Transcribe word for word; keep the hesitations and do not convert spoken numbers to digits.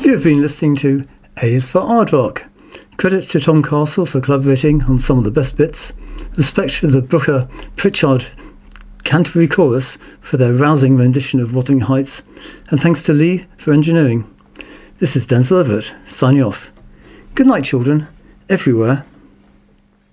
You have been listening to A is for Aardvark. Credit to Tom Castle for collaborating on some of the best bits. Respect to the Brooker Pritchard Canterbury Chorus for their rousing rendition of Wuthering Heights. And thanks to Lee for engineering. This is Denzel Everett, signing off. Good night, children, everywhere.